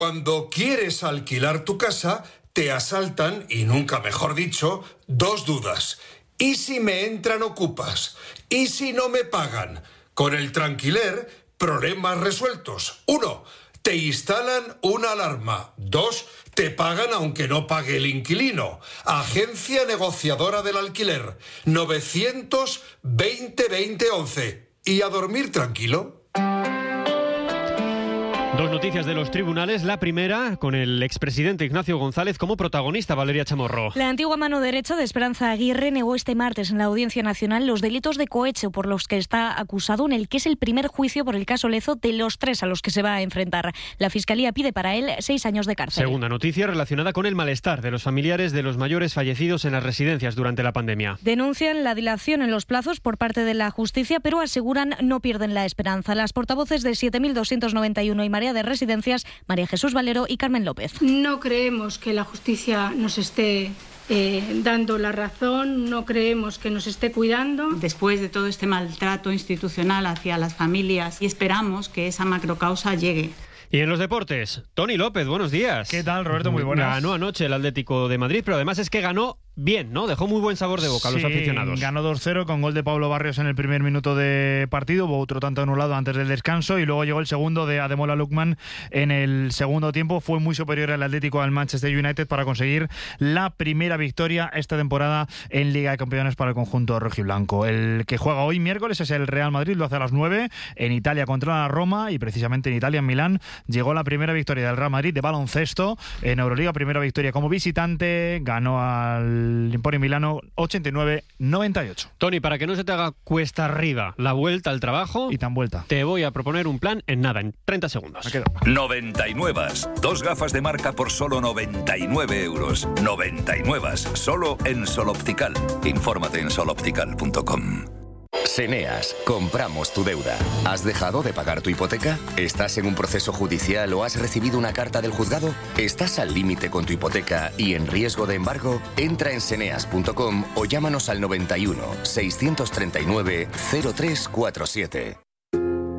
Cuando quieres alquilar tu casa, te asaltan, y nunca mejor dicho, dos dudas. ¿Y si me entran ocupas? ¿Y si no me pagan? Con el Tranquiler, problemas resueltos. 1. Te instalan una alarma. 2. Te pagan aunque no pague el inquilino. Agencia negociadora del alquiler. 920-2011. ¿Y a dormir tranquilo? Dos noticias de los tribunales. La primera, con el expresidente Ignacio González como protagonista, Valeria Chamorro. La antigua mano derecha de Esperanza Aguirre negó este martes en la Audiencia Nacional los delitos de cohecho por los que está acusado en el que es el primer juicio por el caso Lezo de los 3 a los que se va a enfrentar. La Fiscalía pide para él 6 años de cárcel. Segunda noticia relacionada con el malestar de los familiares de los mayores fallecidos en las residencias durante la pandemia. Denuncian la dilación en los plazos por parte de la justicia, pero aseguran no pierden la esperanza. Las portavoces de 7.291 y Marea de Residencias, María Jesús Valero y Carmen López. No creemos que la justicia nos esté dando la razón, no creemos que nos esté cuidando. Después de todo este maltrato institucional hacia las familias, y esperamos que esa macrocausa llegue. Y en los deportes, Toni López, buenos días. ¿Qué tal, Roberto? Muy buenas. Ganó anoche el Atlético de Madrid, pero además es que ganó bien, ¿no? Dejó muy buen sabor de boca a los aficionados. Ganó 2-0 con gol de Pablo Barrios en el primer minuto de partido. Hubo otro tanto anulado antes del descanso y luego llegó el segundo de Ademola Lookman en el segundo tiempo. Fue muy superior al Atlético al Manchester United para conseguir la primera victoria esta temporada en Liga de Campeones para el conjunto rojiblanco. El que juega hoy miércoles es el Real Madrid, lo hace a las 9 en Italia contra la Roma, y precisamente en Italia, en Milán, llegó la primera victoria del Real Madrid de baloncesto en Euroliga. Primera victoria como visitante, ganó al Emporio Milano 89-98. Toni, para que no se te haga cuesta arriba la vuelta al trabajo, y tan vuelta, te voy a proponer un plan en 30 segundos. Me quedo. 99. Dos gafas de marca por solo 99 euros. 99. Solo en Sol Optical. Infórmate en soloptical.com. Seneas, compramos tu deuda. ¿Has dejado de pagar tu hipoteca? ¿Estás en un proceso judicial o has recibido una carta del juzgado? ¿Estás al límite con tu hipoteca y en riesgo de embargo? Entra en seneas.com o llámanos al 91 639 0347.